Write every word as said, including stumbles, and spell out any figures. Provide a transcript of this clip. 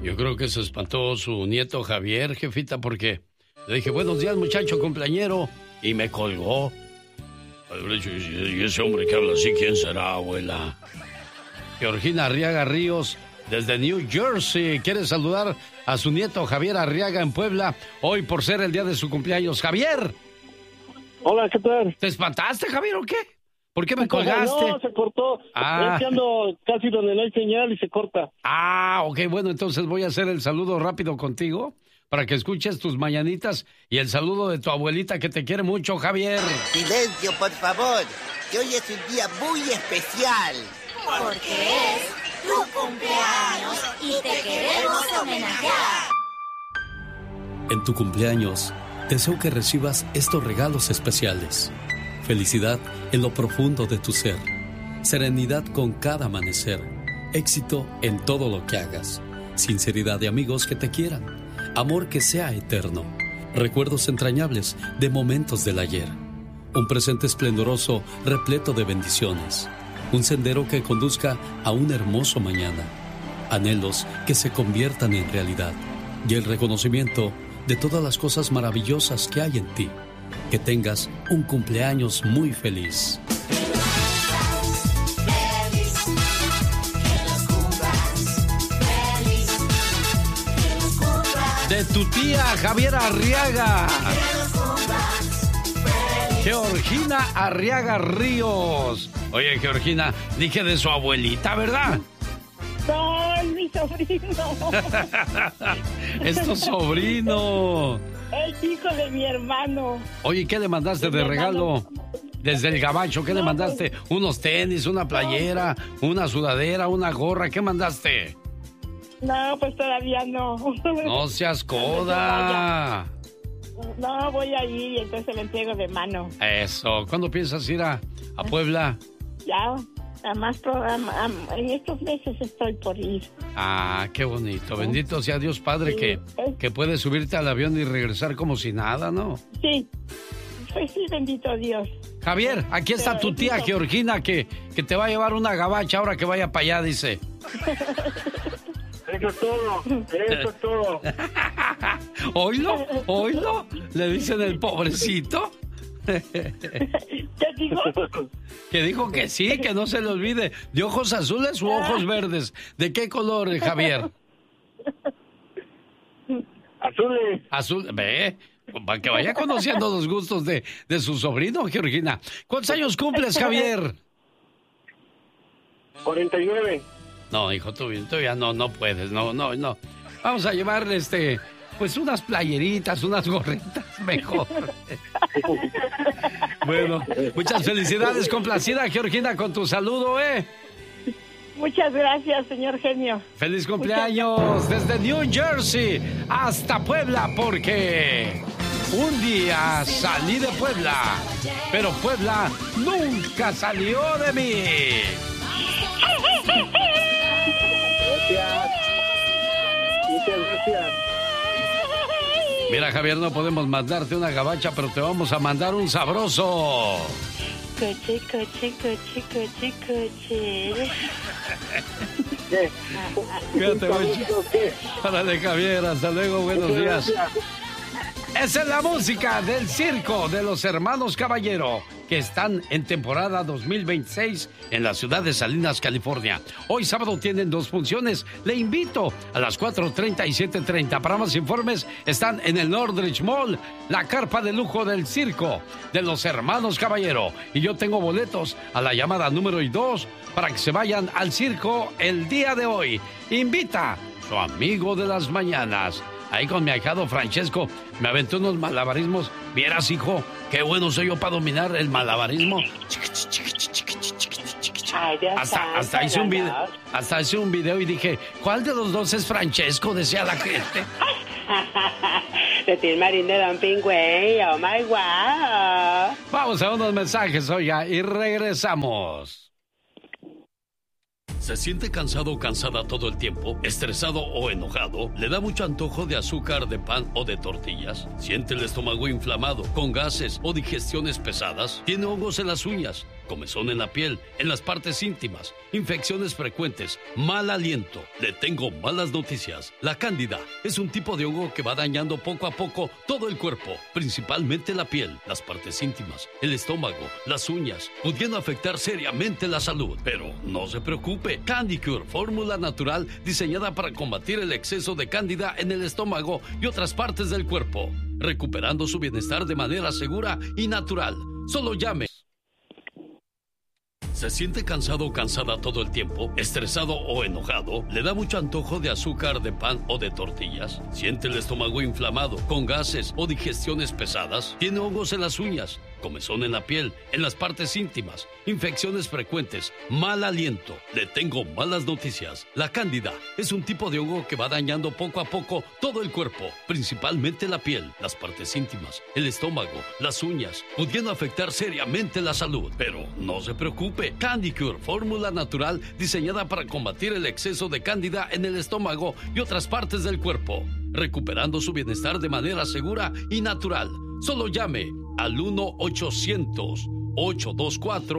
Yo creo que se espantó su nieto Javier, jefita, porque le dije, buenos días, muchacho cumpleañero, y me colgó. Y ese hombre que habla así, ¿quién será, abuela? Georgina Arriaga Ríos, desde New Jersey, quiere saludar a su nieto Javier Arriaga en Puebla, hoy por ser el día de su cumpleaños. ¡Javier! Hola, ¿qué tal? ¿Te espantaste, Javier, o qué? ¿Por qué me colgaste? No, se cortó. Ah. Es que ando casi donde no hay señal y se corta. Ah, ok, bueno, entonces voy a hacer el saludo rápido contigo para que escuches tus mañanitas y el saludo de tu abuelita que te quiere mucho, Javier. Silencio, por favor, que hoy es un día muy especial. Porque es tu cumpleaños y te queremos homenajear. En tu cumpleaños, deseo que recibas estos regalos especiales. Felicidad en lo profundo de tu ser. Serenidad con cada amanecer. Éxito en todo lo que hagas. Sinceridad de amigos que te quieran. Amor que sea eterno. Recuerdos entrañables de momentos del ayer. Un presente esplendoroso repleto de bendiciones. Un sendero que conduzca a un hermoso mañana. Anhelos que se conviertan en realidad. Y el reconocimiento de todas las cosas maravillosas que hay en ti. Que tengas un cumpleaños muy feliz. De tu tía Javiera Arriaga. Georgina Arriaga Ríos. Oye, Georgina, dije de su abuelita, ¿verdad? No, es mi sobrino. Es tu sobrino. Es hijo de mi hermano. Oye, ¿qué le mandaste de regalo? Desde el gabacho, ¿qué le mandaste? ¿Unos tenis, una playera, una sudadera, una gorra? ¿Qué mandaste? No, pues todavía no. No seas coda. No, voy allí y entonces le entrego de mano. Eso. ¿Cuándo piensas ir a, a Puebla? Ya, además en estos meses estoy por ir. Ah, qué bonito. Bendito sea Dios Padre, sí, que, que puedes subirte al avión y regresar como si nada, ¿no? Sí, pues sí, bendito Dios. Javier, aquí está Pero tu tía es Georgina que, que te va a llevar una gabacha ahora que vaya para allá, dice. Eso es todo, eso es todo. ¿Oílo? ¿Oílo? Le dicen el pobrecito. ¿Qué dijo? Que dijo que sí, que no se le olvide. ¿De ojos azules u ojos verdes? ¿De qué color, Javier? Azules. Azul, ve, para que vaya conociendo los gustos de, de su sobrino, Georgina. ¿Cuántos años cumples, Javier? cuarenta y nueve. No, hijo, tú, tú ya no, no puedes, no, no, no. Vamos a llevarle, este, pues unas playeritas, unas gorritas, mejor. Bueno, muchas felicidades, complacida, Georgina, con tu saludo, ¿eh? Muchas gracias, señor genio. ¡Feliz cumpleaños! Desde New Jersey hasta Puebla, porque un día salí de Puebla, pero Puebla nunca salió de mí. Gracias. Muchas gracias. Mira, Javier, no podemos mandarte una gabacha, pero te vamos a mandar un sabroso. Coche, coche, coche, coche, coche. ¿Qué? Cuídate mucho. Órale, Javier, hasta luego, buenos días. Esa es la música del circo de los hermanos Caballero, que están en temporada dos mil veintiséis en la ciudad de Salinas, California. Hoy sábado tienen dos funciones. Le invito a las cuatro treinta y siete treinta. Para más informes están en el Northridge Mall, la carpa de lujo del circo de los hermanos Caballero. Y yo tengo boletos a la llamada número dos para que se vayan al circo el día de hoy. Invita a su amigo de las mañanas. Ahí con mi ahijado Francesco me aventé unos malabarismos. Vieras, hijo, qué bueno soy yo para dominar el malabarismo. Ay, Dios hasta, santo, hasta hice no, un video, no. hasta hice un video y dije, ¿cuál de los dos es Francesco? Decía la gente. De Tilmarín de Don Pingüey, oh my wow. Vamos a unos mensajes, oiga, y regresamos. ¿Se siente cansado o cansada todo el tiempo? ¿Estresado o enojado? ¿Le da mucho antojo de azúcar, de pan o de tortillas? ¿Siente el estómago inflamado, con gases o digestiones pesadas? ¿Tiene hongos en las uñas? comezón en la piel, en las partes íntimas, infecciones frecuentes, mal aliento. Le tengo malas noticias. La Cándida es un tipo de hongo que va dañando poco a poco todo el cuerpo, principalmente la piel, las partes íntimas, el estómago, las uñas, pudiendo afectar seriamente la salud. Pero no se preocupe, Candy Cure, fórmula natural diseñada para combatir el exceso de cándida en el estómago y otras partes del cuerpo, recuperando su bienestar de manera segura y natural. Solo llame. ¿Se siente cansado o cansada todo el tiempo? ¿Estresado o enojado? ¿Le da mucho antojo de azúcar, de pan o de tortillas? ¿Siente el estómago inflamado, con gases o digestiones pesadas? ¿Tiene hongos en las uñas, comezón en la piel, en las partes íntimas, infecciones frecuentes, mal aliento? Le tengo malas noticias. La Cándida es un tipo de hongo que va dañando poco a poco todo el cuerpo, principalmente la piel, las partes íntimas, el estómago, las uñas, pudiendo afectar seriamente la salud. Pero no se preocupe, Candy Cure, fórmula natural diseñada para combatir el exceso de cándida en el estómago y otras partes del cuerpo, recuperando su bienestar de manera segura y natural. Solo llame al uno ochocientos, ocho dos cuatro